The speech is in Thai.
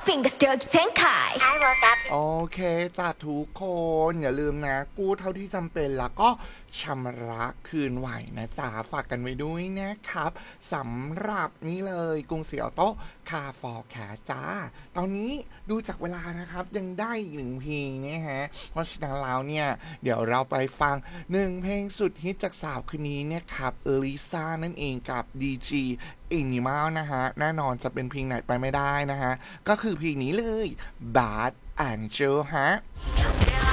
fingers 들기 생각 I woke up โอเคจ้าทุกคนอย่าลืมนะกู้เท่าที่จำเป็นแล้วก็ชำระคืนไหวนะจ๊ะฝากกันไว้ด้วยนะครับสำหรับนี่เลยกรุงศรีออโต้คาฟอร์แคร์จ้าตอนนี้ดูจากเวลานะครับยังได้อีกหนึ่งเพลงนะฮะเพราะฉะนั้นแล้วเนี่ยเดี๋ยวเราไปฟังหนึ่งเพลงสุดฮิตจากสาวคนนี้เนี่ยครับลิซ่านั่นเองกับ DG Animal นะฮะแน่นอนจะเป็นเพลงไหนไปไม่ได้นะฮะก็คือเพลงนี้เลย Bad Angel ฮะ